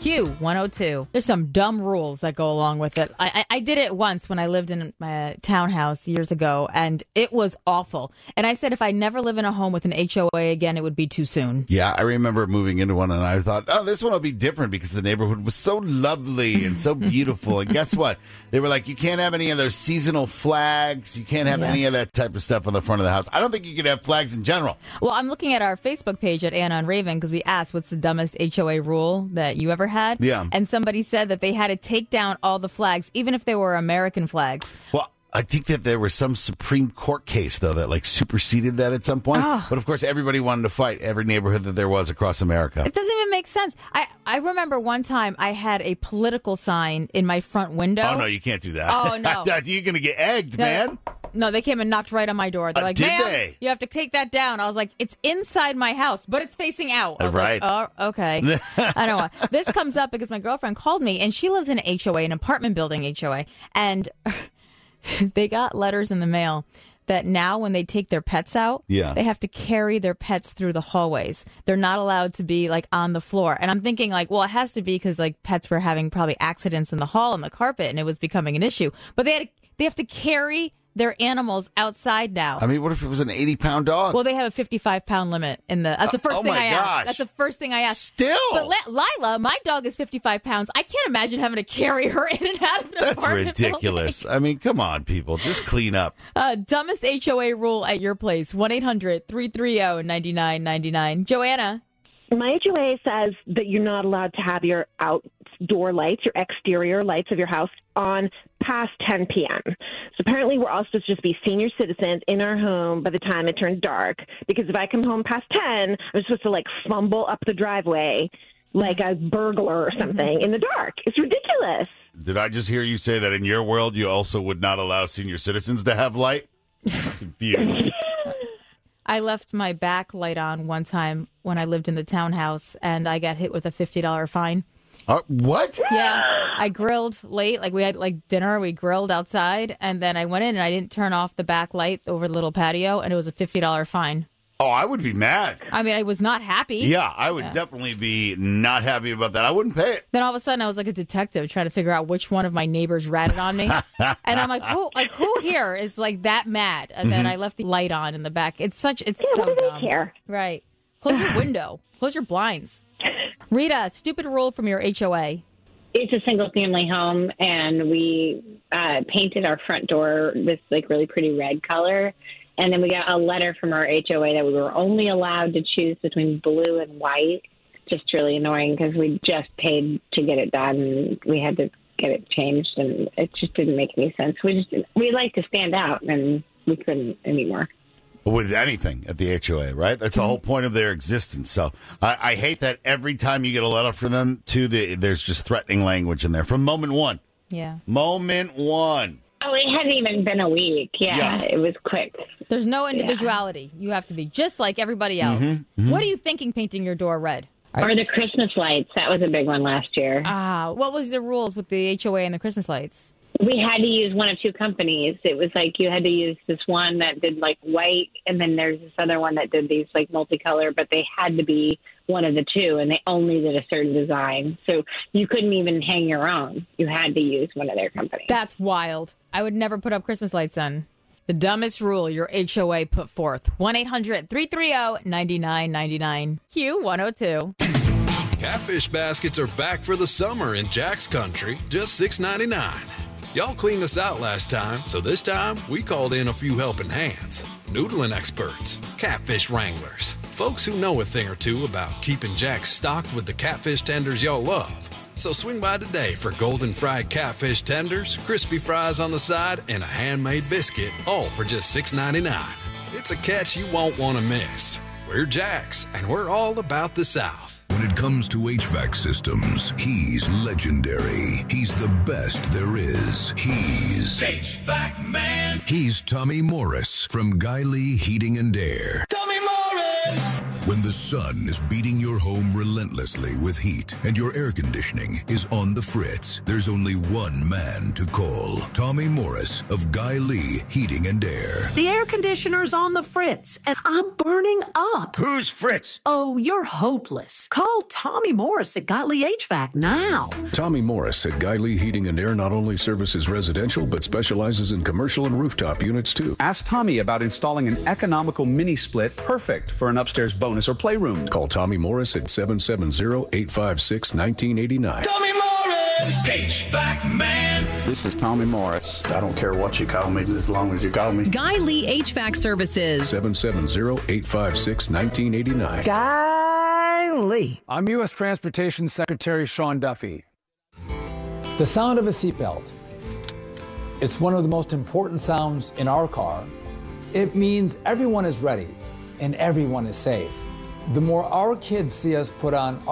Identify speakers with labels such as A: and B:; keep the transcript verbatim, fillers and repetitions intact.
A: Q one oh two. There's some dumb rules that go along with it. I, I, I did it once when I lived in my townhouse years ago, and it was awful. And I said if I never live in a home with an H O A again, it would be too soon.
B: Yeah, I remember moving into one, and I thought, oh, this one will be different because the neighborhood was so lovely and so beautiful. And guess what? They were like, you can't have any of those seasonal flags. You can't have
A: Yes.
B: any of that type of stuff on the front of the house. I don't think you could have flags in general.
A: Well, I'm looking at our Facebook page at Anna and Raven because we asked what's the dumbest H O A rule that you ever had.
B: Yeah.
A: And somebody said that they had to take down all the flags, even if they were American flags.
B: Well, I think that there was some Supreme Court case, though, that like superseded that at some point.
A: Oh.
B: But of course, everybody wanted to fight every neighborhood that there was across America.
A: It doesn't even make sense. I, I remember one time I had a political sign in my front window.
B: Oh, no, you can't do that.
A: Oh, no.
B: You're going to get egged,
A: No,
B: man.
A: No, they came and knocked right on my door. They're
B: Uh,
A: like,
B: did
A: ma'am,
B: they?
A: you have to take that down. I was like, it's inside my house, but it's facing out. I was
B: Right.
A: like, oh, okay. I don't know. This comes up because my girlfriend called me, and she lives in an H O A, an apartment building H O A, and they got letters in the mail that now when they take their pets out,
B: Yeah.
A: they have to carry their pets through the hallways. They're not allowed to be like on the floor. And I'm thinking like, well, it has to be because like pets were having probably accidents in the hall and the carpet, and it was becoming an issue. But they had to, they have to carry their animals outside now.
B: I mean, what if it was an eighty-pound dog?
A: Well, they have a fifty-five pound limit in the. That's the first
B: Uh, oh
A: thing
B: my
A: I
B: gosh.
A: asked. That's the first thing I asked.
B: Still.
A: But Le- Lila, my dog is fifty-five pounds. I can't imagine having to carry her in and out of an
B: That's
A: apartment
B: ridiculous.
A: building.
B: I mean, come on, people. Just clean up.
A: Uh, dumbest H O A rule at your place. one eight hundred three three zero nine nine nine nine. Joanna.
C: My H O A says that you're not allowed to have your outdoor lights, your exterior lights of your house on past ten p.m. So apparently we're all supposed to just be senior citizens in our home by the time it turns dark. Because if I come home past ten, I'm supposed to, like, fumble up the driveway like a burglar or something in the dark. It's ridiculous.
B: Did I just hear you say that in your world you also would not allow senior citizens to have light? I'm confused.
A: I left my back light on one time when I lived in the townhouse, and I got hit with a fifty dollars fine.
B: Uh, what?
A: Yeah, I grilled late. Like, we had, like, dinner. We grilled outside, and then I went in, and I didn't turn off the back light over the little patio, and it was a fifty dollars fine.
B: Oh, I would be mad.
A: I mean, I was not happy.
B: Yeah, I would definitely be not happy about that. I wouldn't pay it.
A: Then all of a sudden, I was like a detective trying to figure out which one of my neighbors ratted on me. And I'm like, who, like, who here is, like, that mad? And then I left the light on in the back. It's such, it's
C: Yeah,
A: so
C: what do
A: dumb.
C: they care?
A: Right. Close your window. Close your blinds. Rita, stupid rule from your H O A.
D: It's a single-family home, and we uh, painted our front door this, like, really pretty red color. And then we got a letter from our H O A that we were only allowed to choose between blue and white. Just really annoying because we just paid to get it done, and we had to get it changed, and it just didn't make any sense. We just we like to stand out, and we couldn't anymore.
B: With anything at the H O A, right? That's the whole point of their existence. So I, I hate that every time you get a letter from them, too, the, there's just threatening language in there from moment one.
A: Yeah.
B: Moment one.
D: Oh, it hadn't even been a week. Yeah,
B: Yeah.
D: it was quick.
A: There's no individuality. You have to be just like everybody else.
B: Mm-hmm,
A: What are you thinking painting your door red?
D: Or the Christmas lights. That was a big one last year.
A: Ah, what was the rules with the H O A and the Christmas lights?
D: We had to use one of two companies. It was like you had to use this one that did like white, and then there's this other one that did these like multicolor, but they had to be one of the two, and they only did a certain design. So you couldn't even hang your own. You had to use one of their companies.
A: That's wild. I would never put up Christmas lights then. The dumbest rule your H O A put forth. one eight hundred three three zero nine nine nine nine. Q one oh two.
E: Catfish baskets are back for the summer in Jack's Country, just six ninety-nine. Y'all cleaned us out last time, so this time we called in a few helping hands. Noodling experts, catfish wranglers, folks who know a thing or two about keeping Jack's stocked with the catfish tenders y'all love. So swing by today for golden fried catfish tenders, crispy fries on the side, and a handmade biscuit, all for just six ninety-nine. It's a catch you won't want to miss. We're Jack's, and we're all about the South.
F: When it comes to H V A C systems, he's legendary. He's the best there is. He's
G: H V A C Man.
F: He's Tommy Morris from Guy Lee Heating and Air.
G: Tommy Morris.
F: When the sun is beating your home relentlessly with heat and your air conditioning is on the fritz, there's only one man to call. Tommy Morris of Guy Lee Heating and Air.
G: The air conditioner's on the fritz, and I'm burning up.
H: Who's Fritz?
G: Oh, you're hopeless. Call Tommy Morris at Guy Lee H V A C now.
I: Tommy Morris at Guy Lee Heating and Air not only services residential, but specializes in commercial and rooftop units, too.
J: Ask Tommy about installing an economical mini-split perfect for an upstairs bonus or playroom.
I: Call Tommy Morris at seven seven zero, eight five six, one nine eight nine.
H: Tommy Morris, H V A C man.
K: This is Tommy Morris. I don't care what you call me as long as you call me.
L: Guy Lee H V A C Services.
I: seven seven zero, eight five six, one nine eight nine.
G: Guy Lee.
M: I'm U S Transportation Secretary Sean Duffy. The sound of a seatbelt. It's one of the most important sounds in our car. It means everyone is ready and everyone is safe. The more our kids see us put on